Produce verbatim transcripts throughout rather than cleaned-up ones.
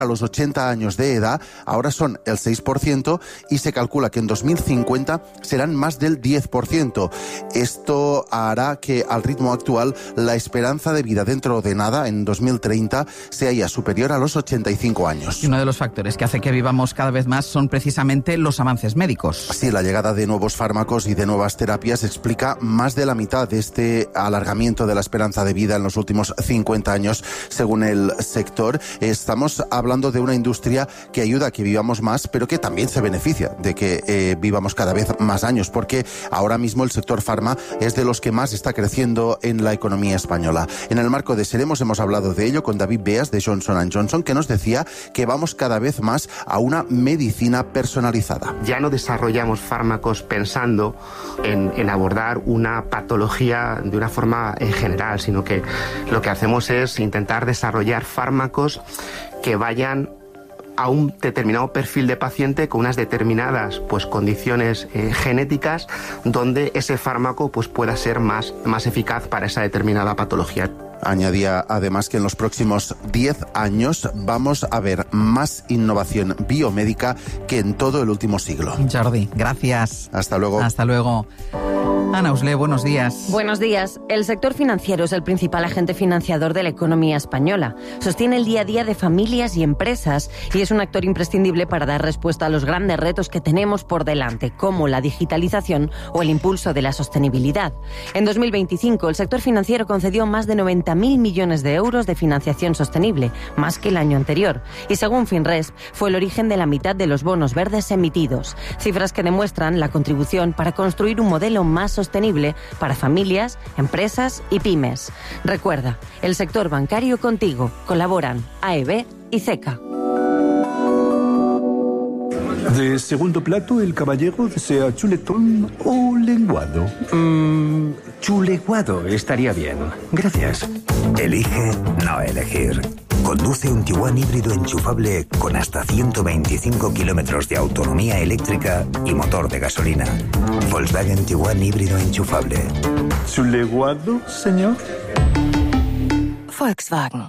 a los ochenta años de edad, ahora son el seis por ciento y se calcula que en dos mil cincuenta serán más del diez por ciento. Esto hará que al ritmo actual la esperanza de vida dentro de nada, en dos mil treinta, sea ya superior a los ochenta y cinco años. Y uno de los factores que hace que vivamos cada vez más son precisamente los avances médicos. Sí, la llegada de nuevos fármacos y de nuevas terapias explica más de la mitad de este alargamiento de la esperanza de vida en los últimos cincuenta años, según el sector. Estamos hablando hablando de una industria que ayuda a que vivamos más, pero que también se beneficia de que eh, vivamos cada vez más años, porque ahora mismo el sector farma es de los que más está creciendo en la economía española. En el marco de Seremos hemos hablado de ello con David Beas de Johnson and Johnson, que nos decía que vamos cada vez más a una medicina personalizada. Ya no desarrollamos fármacos pensando en, en abordar una patología de una forma eh, general, sino que lo que hacemos es intentar desarrollar fármacos que vayan a un determinado perfil de paciente con unas determinadas pues, condiciones eh, genéticas donde ese fármaco pues, pueda ser más, más eficaz para esa determinada patología. Añadía además que en los próximos diez años vamos a ver más innovación biomédica que en todo el último siglo. Jordi, gracias. Hasta luego. Hasta luego. Ana Usle, buenos días. Buenos días. El sector financiero es el principal agente financiador de la economía española. Sostiene el día a día de familias y empresas y es un actor imprescindible para dar respuesta a los grandes retos que tenemos por delante, como la digitalización o el impulso de la sostenibilidad. En dos mil veinticinco, el sector financiero concedió más de noventa mil millones de euros de financiación sostenible, más que el año anterior. Y según Finresp, fue el origen de la mitad de los bonos verdes emitidos. Cifras que demuestran la contribución para construir un modelo más sostenible para familias, empresas y pymes. Recuerda, el sector bancario contigo. Colaboran A E B y CECA. De segundo plato, el caballero desea chuletón o lenguado. Mm, chuleguado estaría bien. Gracias. Elige no elegir. Conduce un Tiguan híbrido enchufable con hasta ciento veinticinco kilómetros de autonomía eléctrica y motor de gasolina. Volkswagen Tiguan híbrido enchufable. ¿Chuleguado, señor? Volkswagen.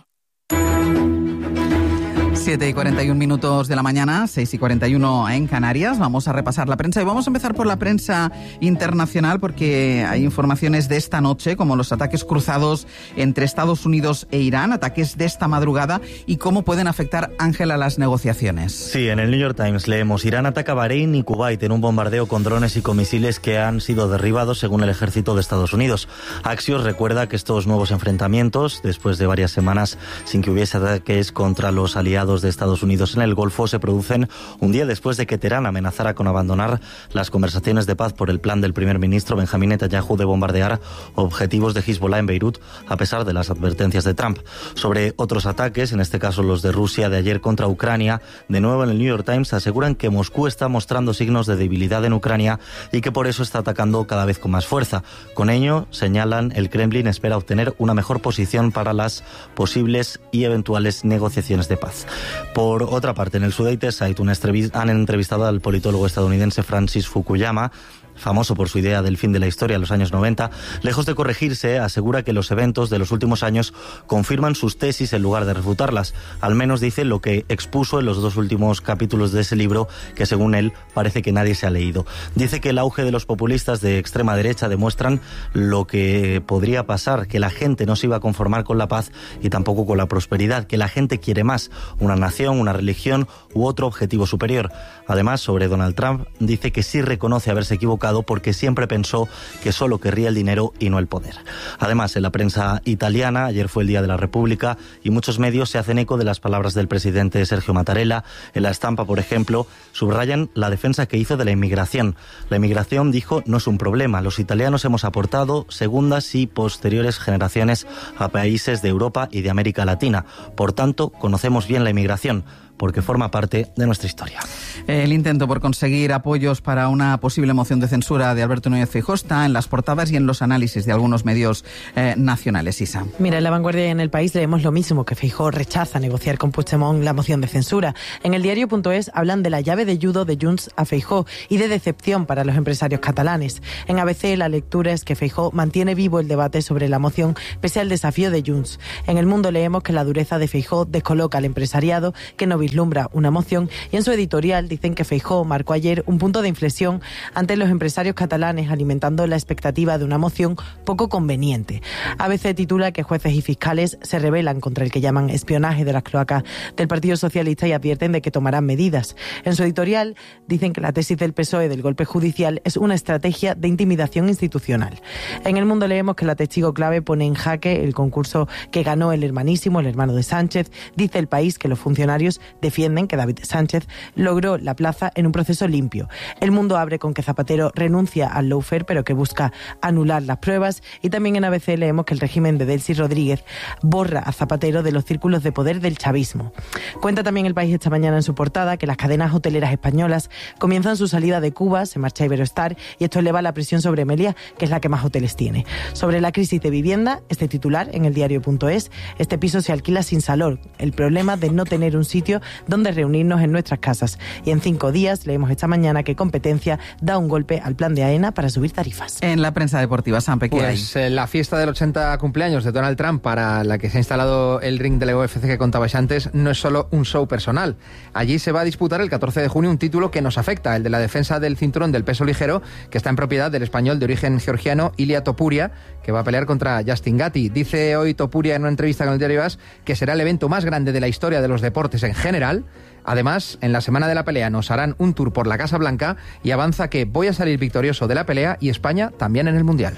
siete y cuarenta y un minutos de la mañana, seis y cuarenta y uno en Canarias. Vamos a repasar la prensa y vamos a empezar por la prensa internacional porque hay informaciones de esta noche, como los ataques cruzados entre Estados Unidos e Irán, ataques de esta madrugada y cómo pueden afectar, Ángel, a las negociaciones. Sí, en el New York Times leemos: Irán ataca Bahrein y Kuwait en un bombardeo con drones y con misiles que han sido derribados según el ejército de Estados Unidos. Axios recuerda que estos nuevos enfrentamientos, después de varias semanas sin que hubiese ataques contra los aliados de Estados Unidos en el Golfo, se producen un día después de que Teherán amenazara con abandonar las conversaciones de paz por el plan del primer ministro Benjamín Netanyahu de bombardear objetivos de Hezbollah en Beirut, a pesar de las advertencias de Trump. Sobre otros ataques, en este caso los de Rusia de ayer contra Ucrania, de nuevo en el New York Times aseguran que Moscú está mostrando signos de debilidad en Ucrania y que por eso está atacando cada vez con más fuerza. Con ello, señalan, el Kremlin espera obtener una mejor posición para las posibles y eventuales negociaciones de paz. Por otra parte, en el Sudate Site han entrevistado al politólogo estadounidense Francis Fukuyama, famoso por su idea del fin de la historia en los años noventa, lejos de corregirse, asegura que los eventos de los últimos años confirman sus tesis en lugar de refutarlas. Al menos dice lo que expuso en los dos últimos capítulos de ese libro, que según él parece que nadie se ha leído. Dice que el auge de los populistas de extrema derecha demuestran lo que podría pasar, que la gente no se iba a conformar con la paz y tampoco con la prosperidad, que la gente quiere más, una nación, una religión u otro objetivo superior. Además, sobre Donald Trump, dice que sí reconoce haberse equivocado porque siempre pensó que solo querría el dinero y no el poder. Además, en la prensa italiana, ayer fue el Día de la República y muchos medios se hacen eco de las palabras del presidente Sergio Mattarella. En La Estampa, por ejemplo, subrayan la defensa que hizo de la inmigración. La inmigración, dijo, no es un problema. Los italianos hemos aportado segundas y posteriores generaciones a países de Europa y de América Latina. Por tanto, conocemos bien la inmigración, porque forma parte de nuestra historia. El intento por conseguir apoyos para una posible moción de censura de Alberto Núñez Feijóo está en las portadas y en los análisis de algunos medios eh, nacionales. Isa. Mira, en La Vanguardia y en El País leemos lo mismo, que Feijóo rechaza negociar con Puigdemont la moción de censura. En el diario punto es hablan de la llave de judo de Junts a Feijóo y de decepción para los empresarios catalanes. En A B C la lectura es que Feijóo mantiene vivo el debate sobre la moción pese al desafío de Junts. En El Mundo leemos que la dureza de Feijóo descoloca al empresariado, que no vislumbra una moción, y en su editorial dicen que Feijóo marcó ayer un punto de inflexión ante los empresarios catalanes, alimentando la expectativa de una moción poco conveniente. A B C titula que jueces y fiscales se rebelan contra el que llaman espionaje de las cloacas del Partido Socialista y advierten de que tomarán medidas. En su editorial dicen que la tesis del P S O E del golpe judicial es una estrategia de intimidación institucional. En El Mundo leemos que la testigo clave pone en jaque el concurso que ganó el hermanísimo, el hermano de Sánchez. Dice El País que los funcionarios defienden que David Sánchez logró la plaza en un proceso limpio. El Mundo abre con que Zapatero renuncia al lawfare, pero que busca anular las pruebas. Y también en A B C leemos que el régimen de Delcy Rodríguez borra a Zapatero de los círculos de poder del chavismo. Cuenta también El País esta mañana en su portada que las cadenas hoteleras españolas comienzan su salida de Cuba, se marcha Iberostar y esto eleva la presión sobre Meliá, que es la que más hoteles tiene. Sobre la crisis de vivienda, este titular en el diario punto es, este piso se alquila sin salor, el problema de no tener un sitio donde reunirnos en nuestras casas. Y en cinco días leemos esta mañana que Competencia da un golpe al plan de AENA para subir tarifas. En la prensa deportiva, Sampe, ¿qué pues, hay? Eh, la fiesta del ochenta cumpleaños de Donald Trump, para la que se ha instalado el ring de la U F C que contabais antes, no es solo un show personal. Allí se va a disputar el catorce de junio un título que nos afecta, el de la defensa del cinturón del peso ligero, que está en propiedad del español de origen georgiano Ilia Topuria, que va a pelear contra Justin Gatti. Dice hoy Topuria en una entrevista con el diario AS que será el evento más grande de la historia de los deportes en general. Además, en la semana de la pelea nos harán un tour por la Casa Blanca y avanza que voy a salir victorioso de la pelea y España también en el Mundial.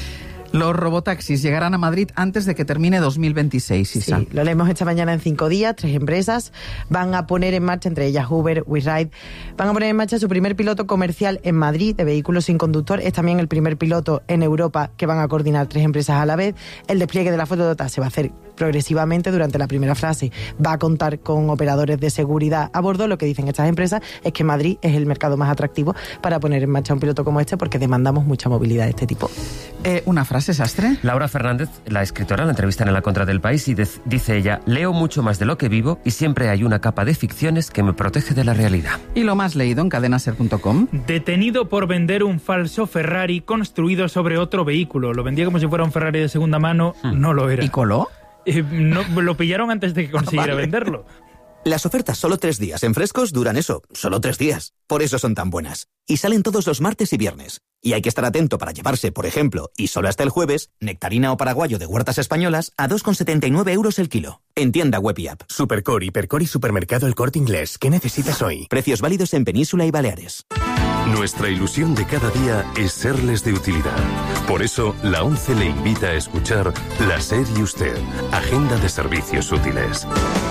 Los robotaxis llegarán a Madrid antes de que termine dos mil veintiséis, Isa. Sí, lo leemos esta mañana en cinco días. Tres empresas van a poner en marcha, entre ellas Uber, WeRide, van a poner en marcha su primer piloto comercial en Madrid de vehículos sin conductor. Es también el primer piloto en Europa que van a coordinar tres empresas a la vez. El despliegue de la fotodata se va a hacer progresivamente. Durante la primera fase va a contar con operadores de seguridad a bordo. Lo que dicen estas empresas es que Madrid es el mercado más atractivo para poner en marcha un piloto como este, porque demandamos mucha movilidad de este tipo. Eh, una frase, Sastre. Laura Fernández, la escritora, la entrevistan en La Contra del País y de- dice ella: leo mucho más de lo que vivo y siempre hay una capa de ficciones que me protege de la realidad. Y lo más leído en cadenaser punto com. Detenido por vender un falso Ferrari construido sobre otro vehículo. Lo vendía como si fuera un Ferrari de segunda mano, hmm. no lo era. ¿Y coló? Eh, no, lo pillaron antes de que consiguiera Vale. venderlo. Las ofertas solo tres días en Frescos duran eso, solo tres días. Por eso son tan buenas. Y salen todos los martes y viernes. Y hay que estar atento para llevarse, por ejemplo, y solo hasta el jueves, nectarina o paraguayo de huertas españolas a dos con setenta y nueve euros el kilo. En tienda web y app. Supercore, Hipercore y Supermercado El Corte Inglés. ¿Qué necesitas hoy? Precios válidos en Península y Baleares. Nuestra ilusión de cada día es serles de utilidad. Por eso, la ONCE le invita a escuchar La SER y Usted, Agenda de Servicios Útiles.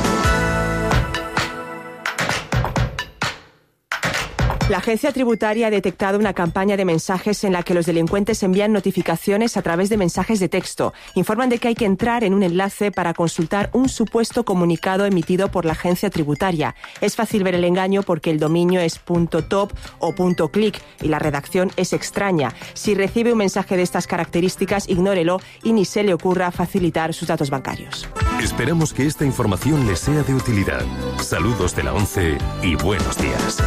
La agencia tributaria ha detectado una campaña de mensajes en la que los delincuentes envían notificaciones a través de mensajes de texto. Informan de que hay que entrar en un enlace para consultar un supuesto comunicado emitido por la agencia tributaria. Es fácil ver el engaño porque el dominio es .top o .click y la redacción es extraña. Si recibe un mensaje de estas características, ignórelo y ni se le ocurra facilitar sus datos bancarios. Esperamos que esta información les sea de utilidad. Saludos de la ONCE y buenos días.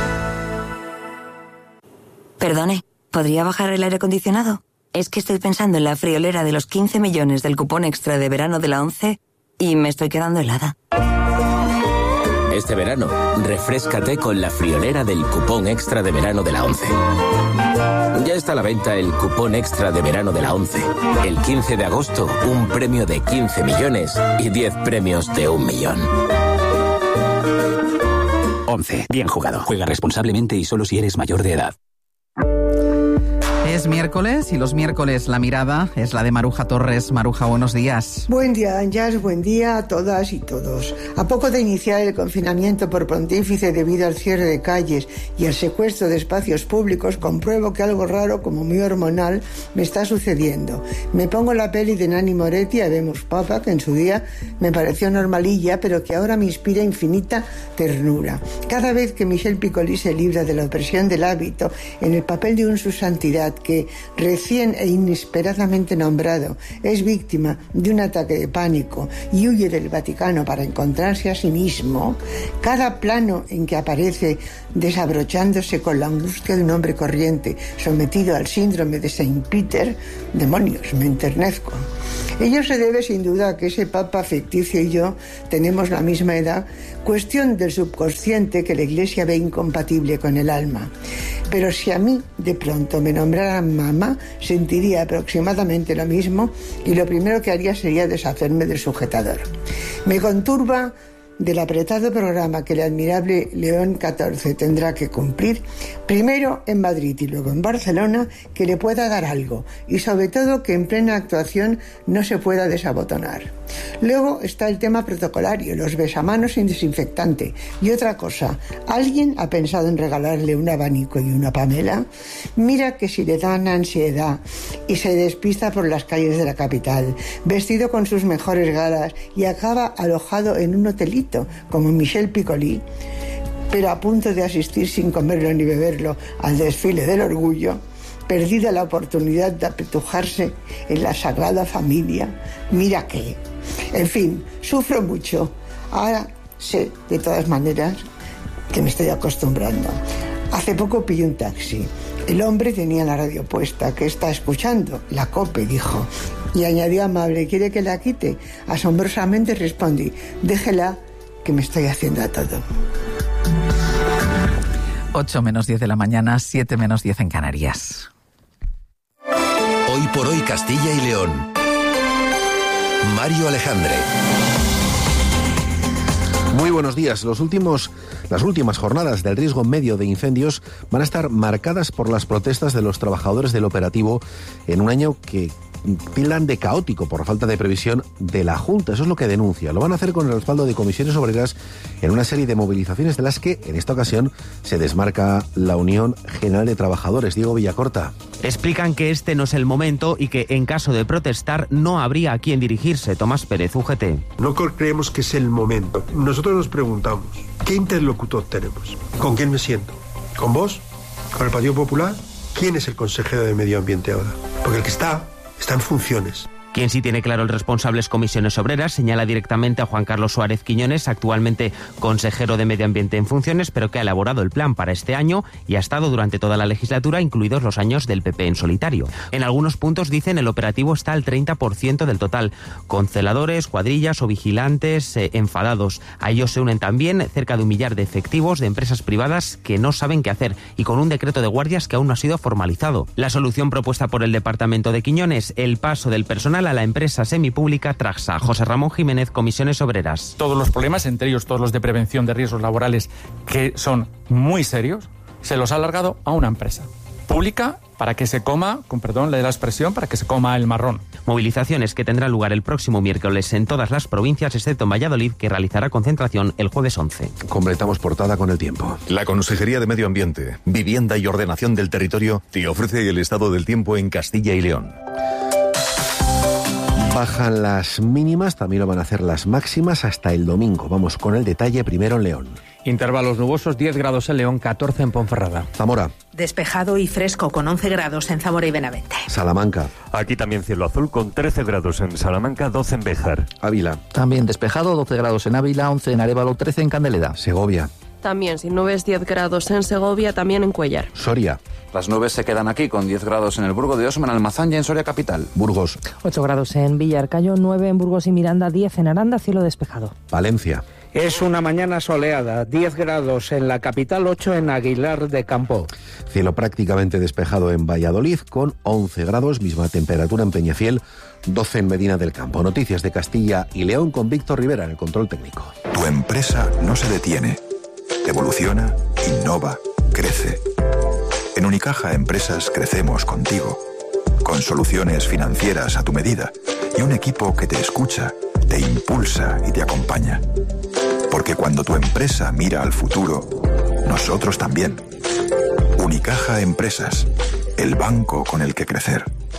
Perdone, ¿podría bajar el aire acondicionado? Es que estoy pensando en la friolera de los quince millones del cupón extra de verano de la ONCE y me estoy quedando helada. Este verano, refréscate con la friolera del cupón extra de verano de la ONCE. Ya está a la venta el cupón extra de verano de la ONCE. El quince de agosto, un premio de quince millones y diez premios de un millón. ONCE. Bien jugado. Juega responsablemente y solo si eres mayor de edad. Es miércoles y los miércoles la mirada es la de Maruja Torres. Maruja, buenos días. Buen día, Ángeles, buen día a todas y todos. A poco de iniciar el confinamiento por pontífice debido al cierre de calles y al secuestro de espacios públicos, compruebo que algo raro, como muy hormonal, me está sucediendo. Me pongo la peli de Nanni Moretti, Habemos Papa, que en su día me pareció normalilla, pero que ahora me inspira infinita ternura. Cada vez que Michel Piccoli se libra de la opresión del hábito en el papel de un su santidad que, recién e inesperadamente nombrado, es víctima de un ataque de pánico y huye del Vaticano para encontrarse a sí mismo, cada plano en que aparece desabrochándose con la angustia de un hombre corriente sometido al síndrome de Saint Peter, demonios, me enternezco. Ello se debe sin duda a que ese papa ficticio y yo tenemos la misma edad, cuestión del subconsciente que la Iglesia ve incompatible con el alma. Pero si a mí de pronto me nombraran mamá, sentiría aproximadamente lo mismo y lo primero que haría sería deshacerme del sujetador. Me conturba del apretado programa que el admirable León catorce tendrá que cumplir, primero en Madrid y luego en Barcelona, que le pueda dar algo y sobre todo que en plena actuación no se pueda desabotonar. Luego está el tema protocolario, los besamanos sin desinfectante. Y otra cosa, ¿alguien ha pensado en regalarle un abanico y una Pamela? Mira que si le dan ansiedad y se despista por las calles de la capital, vestido con sus mejores galas y acaba alojado en un hotelito como Michel Piccoli, pero a punto de asistir sin comerlo ni beberlo al desfile del orgullo, perdida la oportunidad de apetujarse en la Sagrada Familia. Mira que, en fin, sufro mucho. Ahora sé, de todas maneras, que me estoy acostumbrando. Hace poco pillé un taxi. El hombre tenía la radio puesta. ¿Qué está escuchando? La COPE, dijo. Y añadió amable, ¿quiere que la quite? Asombrosamente respondí, déjela, que me estoy haciendo a todo. ocho menos diez de la mañana, siete menos diez en Canarias. Hoy por hoy Castilla y León. Mario Alejandre. Muy buenos días. Los últimos, las últimas jornadas del riesgo medio de incendios van a estar marcadas por las protestas de los trabajadores del operativo en un año que tildan de caótico por falta de previsión de la Junta. Eso es lo que denuncia. Lo van a hacer con el respaldo de comisiones obreras en una serie de movilizaciones de las que, en esta ocasión, se desmarca la Unión General de Trabajadores. Diego Villacorta. Explican que este no es el momento y que, en caso de protestar, no habría a quién dirigirse. Tomás Pérez, U G T. No creemos que es el momento. Nosotros nos preguntamos, ¿qué interlocutor tenemos? ¿Con quién me siento? ¿Con vos? ¿Con el Partido Popular? ¿Quién es el consejero de Medio Ambiente ahora? Porque el que está... está en funciones. Quien sí tiene claro el responsable es Comisiones Obreras, señala directamente a Juan Carlos Suárez Quiñones, actualmente consejero de Medio Ambiente en funciones, pero que ha elaborado el plan para este año y ha estado durante toda la legislatura, incluidos los años del P P en solitario. En algunos puntos, dicen, el operativo está al treinta por ciento del total, con celadores, cuadrillas o vigilantes eh, enfadados. A ellos se unen también cerca de un millar de efectivos de empresas privadas que no saben qué hacer y con un decreto de guardias que aún no ha sido formalizado. La solución propuesta por el departamento de Quiñones, el paso del personal a la empresa semipública Traxa. José Ramón Jiménez, Comisiones Obreras. Todos los problemas, entre ellos todos los de prevención de riesgos laborales, que son muy serios, se los ha alargado a una empresa pública para que se coma, con perdón de la expresión, para que se coma el marrón. Movilizaciones que tendrán lugar el próximo miércoles en todas las provincias, excepto en Valladolid, que realizará concentración el jueves once. Completamos portada con el tiempo. La Consejería de Medio Ambiente, Vivienda y Ordenación del Territorio te ofrece el estado del tiempo en Castilla y León. Bajan las mínimas, también lo van a hacer las máximas hasta el domingo. Vamos con el detalle primero en León. Intervalos nubosos, diez grados en León, catorce en Ponferrada. Zamora. Despejado y fresco con once grados en Zamora y Benavente. Salamanca. Aquí también cielo azul con trece grados en Salamanca, doce en Béjar. Ávila. También despejado, doce grados en Ávila, once en Arévalo, trece en Candeleda. Segovia. También sin nubes, diez grados en Segovia, también en Cuéllar. Soria. Las nubes se quedan aquí con diez grados en el Burgo de Osma, en Almazán y en Soria capital. Burgos. ocho grados en Villarcayo, nueve en Burgos y Miranda, diez en Aranda, cielo despejado. Valencia. Es una mañana soleada, diez grados en la capital, ocho en Aguilar de Campo. Cielo prácticamente despejado en Valladolid con once grados, misma temperatura en Peñafiel, doce en Medina del Campo. Noticias de Castilla y León con Víctor Rivera en el control técnico. Tu empresa no se detiene, evoluciona, innova, crece. En Unicaja Empresas crecemos contigo, con soluciones financieras a tu medida y un equipo que te escucha, te impulsa y te acompaña. Porque cuando tu empresa mira al futuro, nosotros también. Unicaja Empresas, el banco con el que crecer.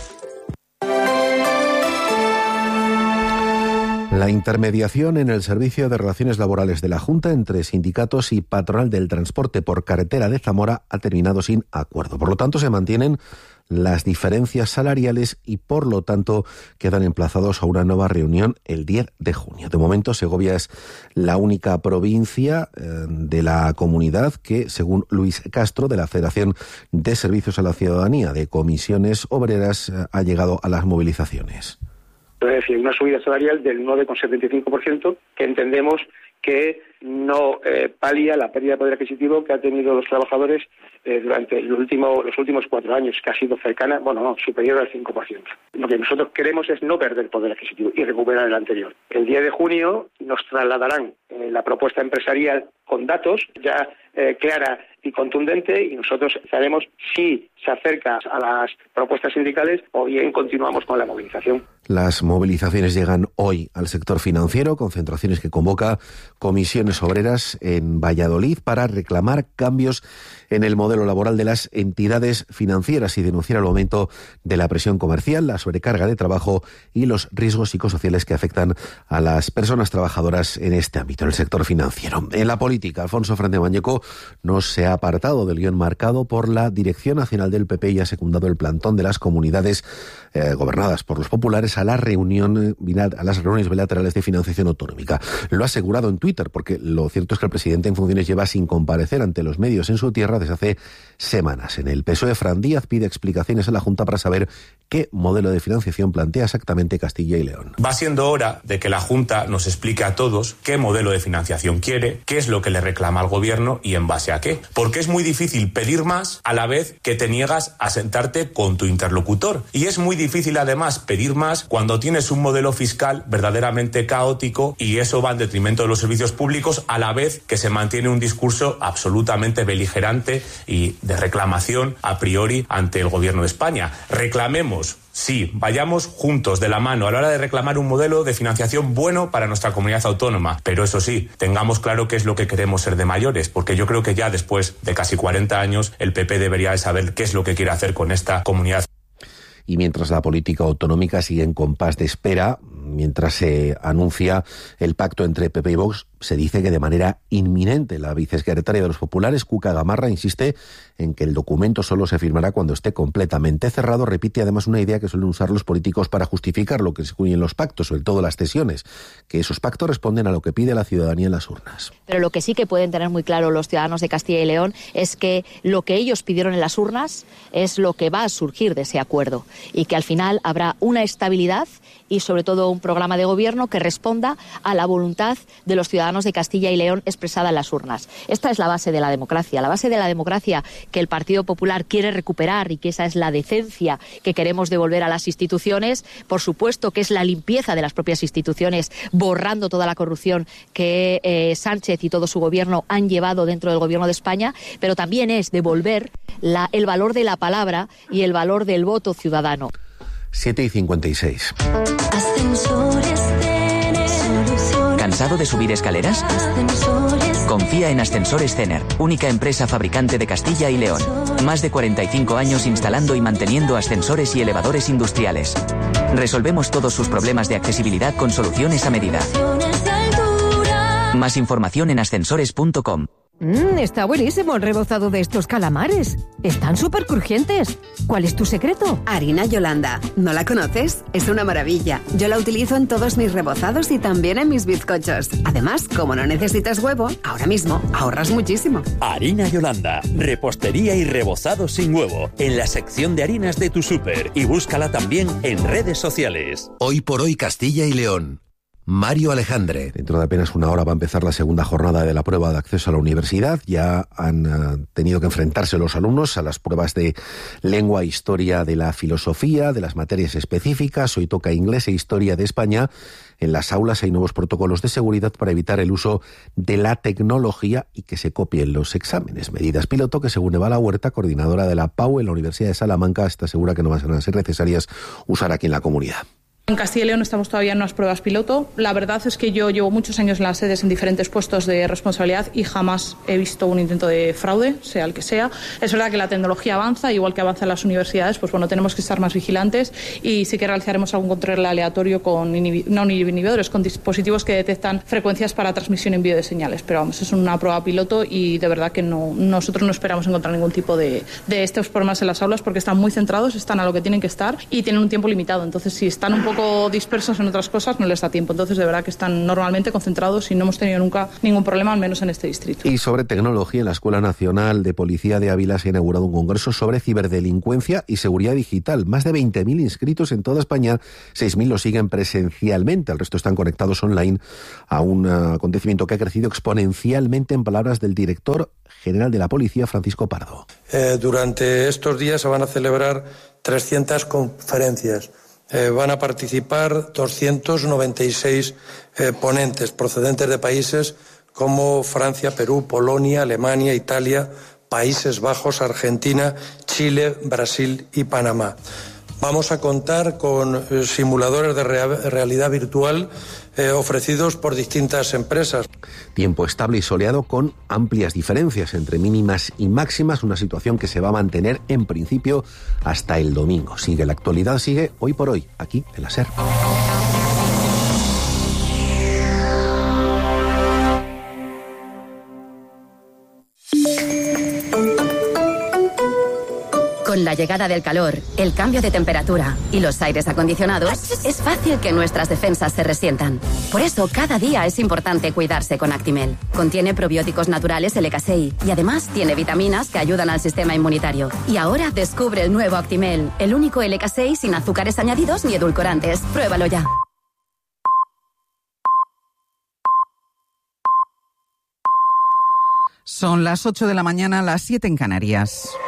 La intermediación en el Servicio de Relaciones Laborales de la Junta entre sindicatos y patronal del transporte por carretera de Zamora ha terminado sin acuerdo. Por lo tanto, se mantienen las diferencias salariales y, por lo tanto, quedan emplazados a una nueva reunión el diez de junio. De momento, Segovia es la única provincia eh, de la comunidad que, según Luis Castro, de la Federación de Servicios a la Ciudadanía de Comisiones Obreras, eh, ha llegado a las movilizaciones. Es decir, una subida salarial del nueve coma setenta y cinco por ciento que entendemos que no eh, palia la pérdida de poder adquisitivo que han tenido los trabajadores eh, durante el último, los últimos cuatro años, que ha sido cercana, bueno, no, superior al cinco por ciento. Lo que nosotros queremos es no perder poder adquisitivo y recuperar el anterior. El diez de junio nos trasladarán eh, la propuesta empresarial con datos ya eh, clara y contundente, y nosotros sabemos si se acerca a las propuestas sindicales o bien continuamos con la movilización. Las movilizaciones llegan hoy al sector financiero, concentraciones que convoca Comisiones Obreras en Valladolid para reclamar cambios en el modelo laboral de las entidades financieras y denunciar el aumento de la presión comercial, la sobrecarga de trabajo y los riesgos psicosociales que afectan a las personas trabajadoras en este ámbito, en el sector financiero. En la política, Alfonso Fernández Mañeco no se ha apartado del guión marcado por la Dirección Nacional del P P y ha secundado el plantón de las comunidades eh, gobernadas por los populares a la reunión a las reuniones bilaterales de financiación autonómica. Lo ha asegurado en Twitter, porque lo cierto es que el presidente en funciones lleva sin comparecer ante los medios en su tierra desde hace semanas. En el P S O E, Fran Díaz pide explicaciones a la Junta para saber qué modelo de financiación plantea exactamente Castilla y León. Va siendo hora de que la Junta nos explique a todos qué modelo de financiación quiere, qué es lo que le reclama al Gobierno y en base a qué. Porque es muy difícil pedir más a la vez que te niegas a sentarte con tu interlocutor. Y es muy difícil además pedir más cuando tienes un modelo fiscal verdaderamente caótico, y eso va en detrimento de los servicios públicos, a la vez que se mantiene un discurso absolutamente beligerante y de reclamación a priori ante el Gobierno de España. Reclamemos, sí, vayamos juntos de la mano a la hora de reclamar un modelo de financiación bueno para nuestra comunidad autónoma. Pero eso sí, tengamos claro qué es lo que queremos ser de mayores, porque yo creo que ya después de casi cuarenta años el P P debería de saber qué es lo que quiere hacer con esta comunidad. Y mientras la política autonómica sigue en compás de espera, mientras se anuncia el pacto entre P P y Vox, se dice que de manera inminente la vicesecretaria de los populares, Cuca Gamarra, insiste en que el documento solo se firmará cuando esté completamente cerrado. Repite además una idea que suelen usar los políticos para justificar lo que se incluye en los pactos, sobre todo las cesiones, que esos pactos responden a lo que pide la ciudadanía en las urnas. Pero lo que sí que pueden tener muy claro los ciudadanos de Castilla y León es que lo que ellos pidieron en las urnas es lo que va a surgir de ese acuerdo, y que al final habrá una estabilidad y sobre todo un programa de gobierno que responda a la voluntad de los ciudadanos de Castilla y León expresada en las urnas. Esta es la base de la democracia, la base de la democracia que el Partido Popular quiere recuperar, y que esa es la decencia que queremos devolver a las instituciones. Por supuesto que es la limpieza de las propias instituciones, borrando toda la corrupción que eh, Sánchez y todo su gobierno han llevado dentro del gobierno de España, pero también es devolver la, el valor de la palabra y el valor del voto ciudadano. siete y cincuenta y seis. ¿Cansado de subir escaleras? Confía en Ascensores Cener, única empresa fabricante de Castilla y León. Más de cuarenta y cinco años instalando y manteniendo ascensores y elevadores industriales. Resolvemos todos sus problemas de accesibilidad con soluciones a medida. Más información en ascensores punto com. Mmm, está buenísimo el rebozado de estos calamares. Están súper crujientes. ¿Cuál es tu secreto? Harina Yolanda. ¿No la conoces? Es una maravilla. Yo la utilizo en todos mis rebozados y también en mis bizcochos. Además, como no necesitas huevo, ahora mismo ahorras muchísimo. Harina Yolanda. Repostería y rebozado sin huevo. En la sección de harinas de tu súper. Y búscala también en redes sociales. Hoy por hoy Castilla y León. Mario Alejandre. Dentro de apenas una hora va a empezar la segunda jornada de la prueba de acceso a la universidad. Ya han uh, tenido que enfrentarse los alumnos a las pruebas de lengua, historia de la filosofía, de las materias específicas. Hoy toca inglés e historia de España. En las aulas hay nuevos protocolos de seguridad para evitar el uso de la tecnología y que se copien los exámenes. Medidas piloto que, según Eva La Huerta, coordinadora de la P A U en la Universidad de Salamanca, está segura que no van a ser necesarias usar aquí en la comunidad. En Castilla y León estamos todavía en unas pruebas piloto. La verdad es que yo llevo muchos años en las sedes en diferentes puestos de responsabilidad y jamás he visto un intento de fraude, sea el que sea. Es verdad que la tecnología avanza, igual que avanza en las universidades, pues bueno, tenemos que estar más vigilantes y sí que realizaremos algún control aleatorio con inhibi- no inhibidores, con dispositivos que detectan frecuencias para transmisión y envío de señales. Pero vamos, es una prueba piloto y de verdad que no, nosotros no esperamos encontrar ningún tipo de, de estos problemas en las aulas porque están muy centrados, están a lo que tienen que estar y tienen un tiempo limitado. Entonces, si están un poco dispersos en otras cosas no les da tiempo, entonces de verdad que están normalmente concentrados y no hemos tenido nunca ningún problema, al menos en este distrito. Y sobre tecnología, en la Escuela Nacional de Policía de Ávila se ha inaugurado un congreso sobre ciberdelincuencia y seguridad digital. Más de veinte mil inscritos en toda España, seis mil lo siguen presencialmente, el resto están conectados online a un acontecimiento que ha crecido exponencialmente, en palabras del director general de la Policía, Francisco Pardo. Eh, durante estos días se van a celebrar trescientas conferencias. Eh, van a participar doscientos noventa y seis eh, ponentes procedentes de países como Francia, Perú, Polonia, Alemania, Italia, Países Bajos, Argentina, Chile, Brasil y Panamá. Vamos a contar con eh, simuladores de rea- realidad virtual eh, ofrecidos por distintas empresas. Tiempo estable y soleado con amplias diferencias entre mínimas y máximas, una situación que se va a mantener en principio hasta el domingo. Sigue la actualidad, sigue hoy por hoy, aquí en la SER. Con la llegada del calor, el cambio de temperatura y los aires acondicionados, es fácil que nuestras defensas se resientan. Por eso, cada día es importante cuidarse con Actimel. Contiene probióticos naturales L K seis y además tiene vitaminas que ayudan al sistema inmunitario. Y ahora descubre el nuevo Actimel, el único L K seis sin azúcares añadidos ni edulcorantes. Pruébalo ya. Son las ocho de la mañana, las siete en Canarias.